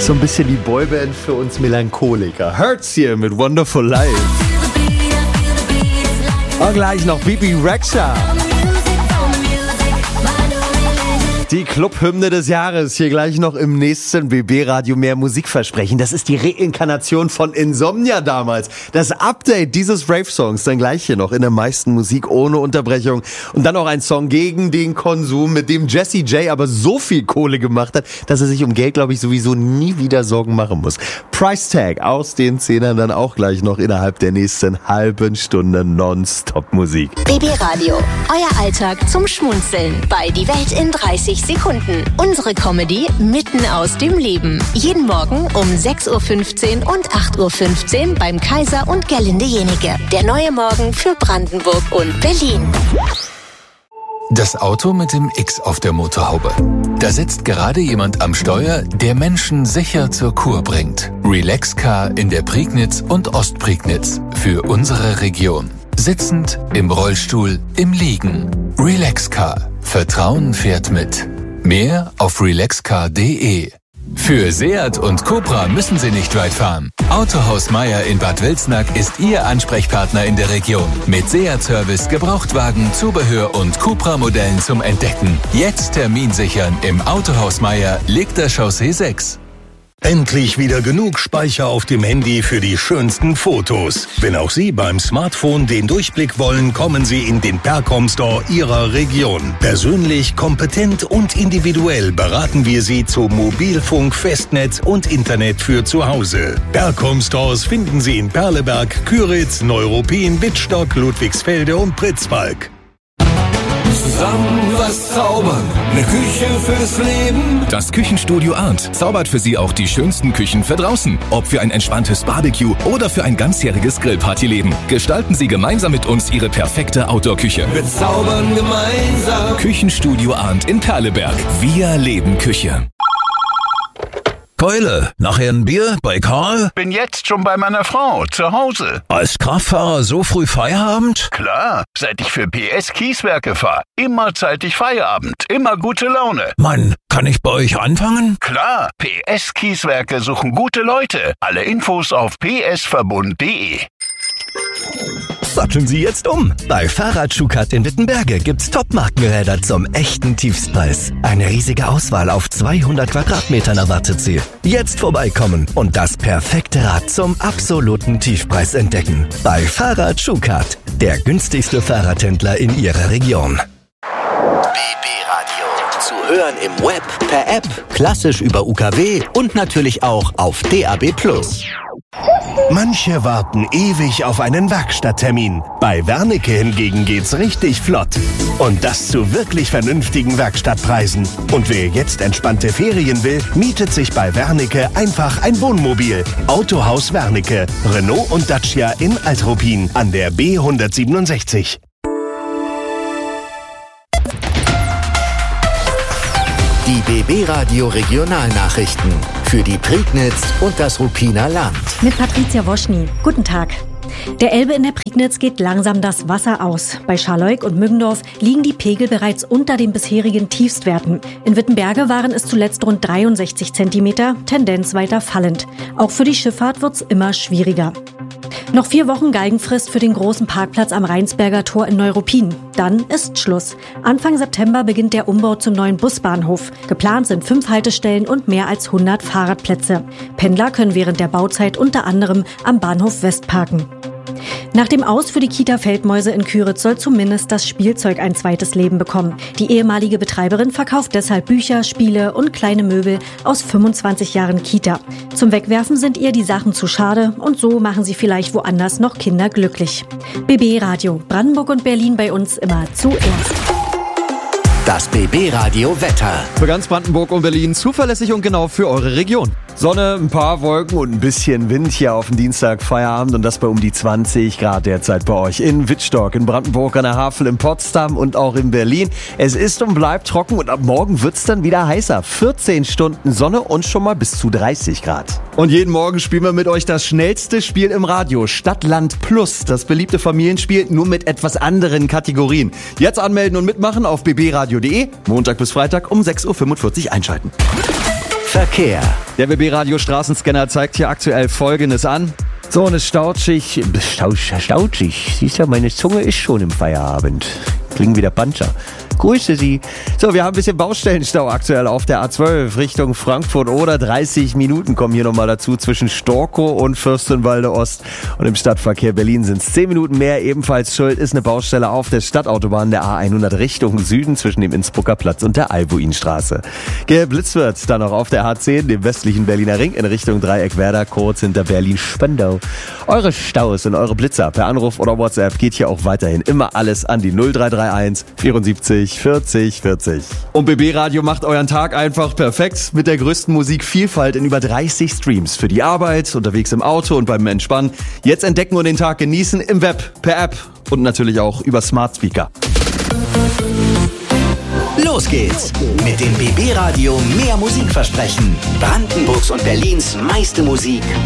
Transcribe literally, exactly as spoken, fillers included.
So ein bisschen die Boyband für uns Melancholiker. Hurts hier mit Wonderful Life. Und gleich noch Bibi Rexha. Die Clubhymne des Jahres, hier gleich noch im nächsten B B-Radio mehr Musikversprechen. Das ist die Reinkarnation von Insomnia damals. Das Update dieses Rave-Songs, dann gleich hier noch in der meisten Musik ohne Unterbrechung. Und dann noch ein Song gegen den Konsum, mit dem Jessie J aber so viel Kohle gemacht hat, dass er sich um Geld, glaube ich, sowieso nie wieder Sorgen machen muss. Price Tag aus den Zehnern dann auch gleich noch innerhalb der nächsten halben Stunde Nonstop-Musik. B B-Radio, euer Alltag zum Schmunzeln bei Die Welt in dreißig Sekunden. Unsere Comedy mitten aus dem Leben. Jeden Morgen um sechs Uhr fünfzehn und acht Uhr fünfzehn beim Kaiser und Gerlinde Jenike. Der neue Morgen für Brandenburg und Berlin. Das Auto mit dem X auf der Motorhaube. Da sitzt gerade jemand am Steuer, der Menschen sicher zur Kur bringt. Relaxcar in der Prignitz und Ostprignitz. Für unsere Region. Sitzend, im Rollstuhl, im Liegen. Relaxcar. Vertrauen fährt mit. Mehr auf relaxcar punkt de. Für Seat und Cupra müssen Sie nicht weit fahren. Autohaus Meier in Bad Wilsnack ist Ihr Ansprechpartner in der Region. Mit Seat-Service, Gebrauchtwagen, Zubehör und Cupra-Modellen zum Entdecken. Jetzt Termin sichern im Autohaus Meier, Legter Chaussee sechs. Endlich wieder genug Speicher auf dem Handy für die schönsten Fotos. Wenn auch Sie beim Smartphone den Durchblick wollen, kommen Sie in den Percom Store Ihrer Region. Persönlich, kompetent und individuell beraten wir Sie zu Mobilfunk, Festnetz und Internet für zu Hause. Percom Stores finden Sie in Perleberg, Küritz, Neuruppin, Wittstock, Ludwigsfelde und Pritzwalk. Zusammen was zaubern, eine Küche fürs Leben. Das Küchenstudio Arndt zaubert für Sie auch die schönsten Küchen für draußen. Ob für ein entspanntes Barbecue oder für ein ganzjähriges Grillpartyleben. Gestalten Sie gemeinsam mit uns Ihre perfekte Outdoor-Küche. Wir zaubern gemeinsam. Küchenstudio Arndt in Perleberg. Wir leben Küche. Keule, nachher ein Bier bei Karl? Bin jetzt schon bei meiner Frau, zu Hause. Als Kraftfahrer so früh Feierabend? Klar, seit ich für P S Kieswerke fahre. Immer zeitig Feierabend, immer gute Laune. Mann, kann ich bei euch anfangen? Klar, P S Kieswerke suchen gute Leute. Alle Infos auf p s verbund punkt de. Satteln Sie jetzt um. Bei Fahrrad-Schukat in Wittenberge gibt's Top-Markenräder zum echten Tiefstpreis. Eine riesige Auswahl auf zweihundert Quadratmetern erwartet Sie. Jetzt vorbeikommen und das perfekte Rad zum absoluten Tiefpreis entdecken. Bei Fahrrad-Schukat, der günstigste Fahrradhändler in Ihrer Region. B B-Radio. Zu hören im Web, per App, klassisch über U K W und natürlich auch auf D A B plus. Manche warten ewig auf einen Werkstatttermin. Bei Wernicke hingegen geht's richtig flott. Und das zu wirklich vernünftigen Werkstattpreisen. Und wer jetzt entspannte Ferien will, mietet sich bei Wernicke einfach ein Wohnmobil. Autohaus Wernicke, Renault und Dacia in Altruppin an der B hundertsiebenundsechzig. Die B B-Radio Regionalnachrichten für die Prignitz und das Ruppiner Land. Mit Patricia Woschny. Guten Tag. Der Elbe in der Prignitz geht langsam das Wasser aus. Bei Scharleuk und Müggendorf liegen die Pegel bereits unter den bisherigen Tiefstwerten. In Wittenberge waren es zuletzt rund dreiundsechzig Zentimeter, Tendenz weiter fallend. Auch für die Schifffahrt wird's immer schwieriger. Noch vier Wochen Galgenfrist für den großen Parkplatz am Rheinsberger Tor in Neuruppin. Dann ist Schluss. Anfang September beginnt der Umbau zum neuen Busbahnhof. Geplant sind fünf Haltestellen und mehr als hundert Fahrradplätze. Pendler können während der Bauzeit unter anderem am Bahnhof West parken. Nach dem Aus für die Kita Feldmäuse in Küritz soll zumindest das Spielzeug ein zweites Leben bekommen. Die ehemalige Betreiberin verkauft deshalb Bücher, Spiele und kleine Möbel aus fünfundzwanzig Jahren Kita. Zum Wegwerfen sind ihr die Sachen zu schade und so machen sie vielleicht woanders noch Kinder glücklich. B B-Radio, Brandenburg und Berlin bei uns immer zuerst. Das B B-Radio Wetter. Für ganz Brandenburg und Berlin zuverlässig und genau für eure Region. Sonne, ein paar Wolken und ein bisschen Wind hier auf dem Dienstag Feierabend und das bei um die zwanzig Grad derzeit bei euch in Wittstock, in Brandenburg, an der Havel, in Potsdam und auch in Berlin. Es ist und bleibt trocken und ab morgen wird's dann wieder heißer. vierzehn Stunden Sonne und schon mal bis zu dreißig Grad. Und jeden Morgen spielen wir mit euch das schnellste Spiel im Radio, Stadt, Land Plus. Das beliebte Familienspiel, nur mit etwas anderen Kategorien. Jetzt anmelden und mitmachen auf b b radio punkt de. Montag bis Freitag um sechs Uhr fünfundvierzig einschalten. Verkehr. Der B B-Radio Straßenscanner zeigt hier aktuell Folgendes an. So, eine Stautschig, Stautsch, Stautschig, siehst du, meine Zunge ist schon im Feierabend. Klingt wie der Panzer. Grüße Sie. So, wir haben ein bisschen Baustellenstau aktuell auf der A zwölf Richtung Frankfurt oder dreißig Minuten kommen hier nochmal dazu zwischen Storkow und Fürstenwalde Ost. Und im Stadtverkehr Berlin sind es zehn Minuten mehr. Ebenfalls schuld ist eine Baustelle auf der Stadtautobahn der A hundert Richtung Süden zwischen dem Innsbrucker Platz und der Albuinstraße. Geblitzt wird dann noch auf der H zehn, dem westlichen Berliner Ring in Richtung Dreieckwerder, kurz hinter Berlin-Spandau. Eure Staus und eure Blitzer per Anruf oder WhatsApp geht hier auch weiterhin immer alles an die null drei drei eins vierundsiebzig vierzig vierzig. Und B B-Radio macht euren Tag einfach perfekt mit der größten Musikvielfalt in über dreißig Streams. Für die Arbeit, unterwegs im Auto und beim Entspannen. Jetzt entdecken und den Tag genießen im Web, per App und natürlich auch über Smart Speaker. Los geht's mit dem B B-Radio Mehr Musik versprechen. Brandenburgs und Berlins meiste Musik